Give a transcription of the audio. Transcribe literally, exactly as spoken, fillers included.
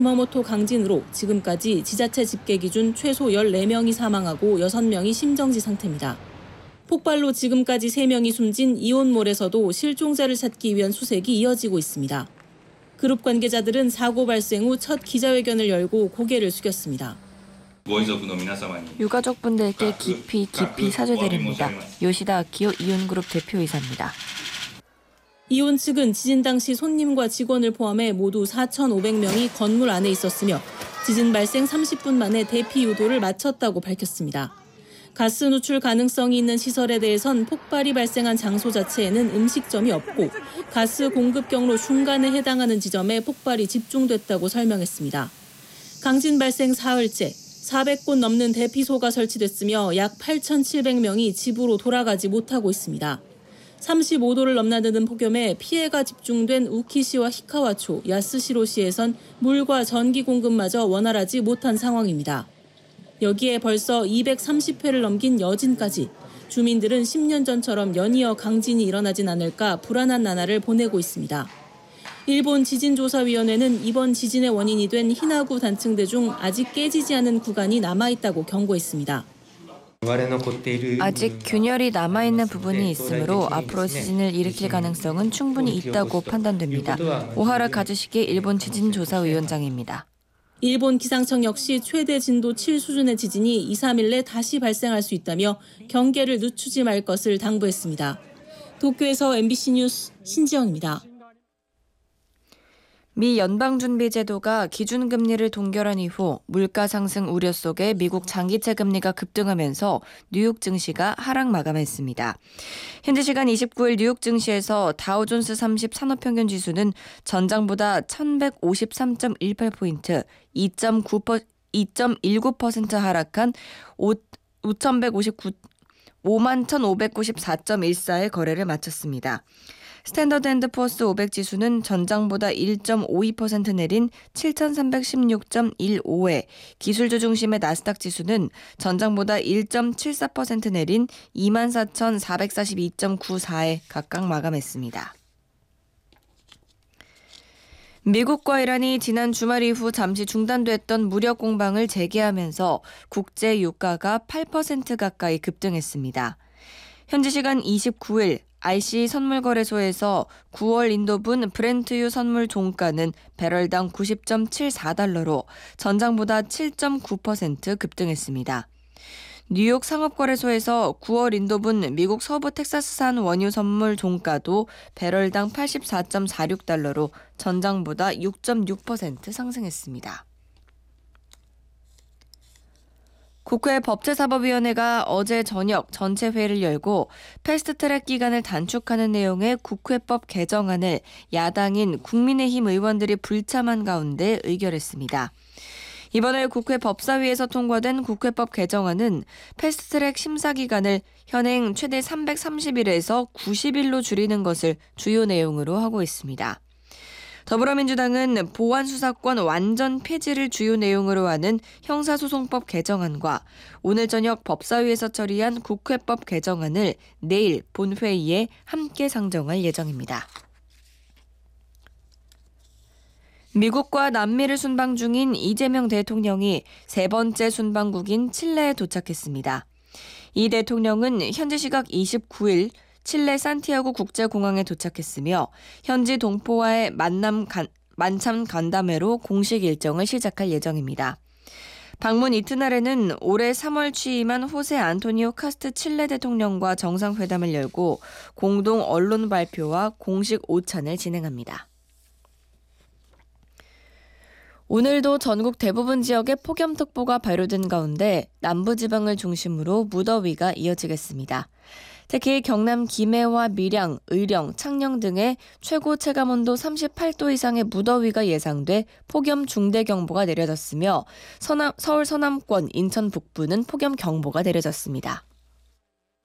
구마모토 강진으로 지금까지 지자체 집계 기준 최소 열네 명이 사망하고 여섯 명이 심정지 상태입니다. 폭발로 지금까지 세 명이 숨진 이온몰에서도 실종자를 찾기 위한 수색이 이어지고 있습니다. 그룹 관계자들은 사고 발생 후 첫 기자회견을 열고 고개를 숙였습니다. 유가족분들께 깊이 깊이 사죄드립니다. 요시다 아키오 이온그룹 대표이사입니다. 이온 측은 지진 당시 손님과 직원을 포함해 모두 사천오백 명이 건물 안에 있었으며 지진 발생 삼십 분 만에 대피 유도를 마쳤다고 밝혔습니다. 가스 누출 가능성이 있는 시설에 대해선 폭발이 발생한 장소 자체에는 음식점이 없고 가스 공급 경로 중간에 해당하는 지점에 폭발이 집중됐다고 설명했습니다. 강진 발생 사흘째 사백 곳 넘는 대피소가 설치됐으며 약 팔천칠백 명이 집으로 돌아가지 못하고 있습니다. 삼십오 도를 넘나드는 폭염에 피해가 집중된 우키시와 히카와초, 야스시로시에선 물과 전기 공급마저 원활하지 못한 상황입니다. 여기에 벌써 이백삼십 회를 넘긴 여진까지 주민들은 십 년 전처럼 연이어 강진이 일어나진 않을까 불안한 나날을 보내고 있습니다. 일본 지진조사위원회는 이번 지진의 원인이 된 히나구 단층대 중 아직 깨지지 않은 구간이 남아있다고 경고했습니다. 아직 균열이 남아있는 부분이 있으므로 앞으로 지진을 일으킬 가능성은 충분히 있다고 판단됩니다. 오하라 가즈시게 일본 지진조사위원장입니다. 일본 기상청 역시 최대 진도 칠 수준의 지진이 이, 삼 일 내 다시 발생할 수 있다며 경계를 늦추지 말 것을 당부했습니다. 도쿄에서 엠비씨 뉴스 신지영입니다. 미 연방준비제도가 기준금리를 동결한 이후 물가 상승 우려 속에 미국 장기채 금리가 급등하면서 뉴욕 증시가 하락 마감했습니다. 현지 시간 이십구 일 뉴욕 증시에서 다우존스 삼십 산업평균 지수는 전장보다 천백오십삼 점 일팔 포인트, 이 점 일구 퍼센트 하락한 오만 천오백구십사 점 일사의 거래를 마쳤습니다. 스탠더드 앤드 포어스 오백 지수는 전장보다 일 점 오이 퍼센트 내린 칠천삼백십육 점 일오에 기술주 중심의 나스닥 지수는 전장보다 일 점 칠사 퍼센트 내린 이만 사천사백사십이 점 구사에 각각 마감했습니다. 미국과 이란이 지난 주말 이후 잠시 중단됐던 무력 공방을 재개하면서 국제 유가가 팔 퍼센트 가까이 급등했습니다. 현지 시간 이십구 일 아이씨 선물거래소에서 구월 인도분 브렌트유 선물 종가는 배럴당 구십 점 칠사 달러로 전장보다 칠 점 구 퍼센트 급등했습니다. 뉴욕 상업거래소에서 구월 인도분 미국 서부 텍사스산 원유 선물 종가도 배럴당 팔십사 점 사육 달러로 전장보다 육 점 육 퍼센트 상승했습니다. 국회 법제사법위원회가 어제 저녁 전체 회의를 열고 패스트트랙 기간을 단축하는 내용의 국회법 개정안을 야당인 국민의힘 의원들이 불참한 가운데 의결했습니다. 이번에 국회 법사위에서 통과된 국회법 개정안은 패스트트랙 심사 기간을 현행 최대 삼백삼십 일에서 구십 일로 줄이는 것을 주요 내용으로 하고 있습니다. 더불어민주당은 보안수사권 완전 폐지를 주요 내용으로 하는 형사소송법 개정안과 오늘 저녁 법사위에서 처리한 국회법 개정안을 내일 본회의에 함께 상정할 예정입니다. 미국과 남미를 순방 중인 이재명 대통령이 세 번째 순방국인 칠레에 도착했습니다. 이 대통령은 현지 시각 이십구 일 칠레 산티아고 국제공항에 도착했으며 현지 동포와의 만남 간, 만참 간담회로 공식 일정을 시작할 예정입니다. 방문 이튿날에는 올해 삼월 취임한 호세 안토니오 카스트 칠레 대통령과 정상회담을 열고 공동 언론 발표와 공식 오찬을 진행합니다. 오늘도 전국 대부분 지역에 폭염특보가 발효된 가운데 남부지방을 중심으로 무더위가 이어지겠습니다. 특히 경남 김해와 밀양, 의령, 창녕 등의 최고 체감온도 삼십팔 도 이상의 무더위가 예상돼 폭염 중대경보가 내려졌으며 서남, 서울 서남권, 인천 북부는 폭염경보가 내려졌습니다.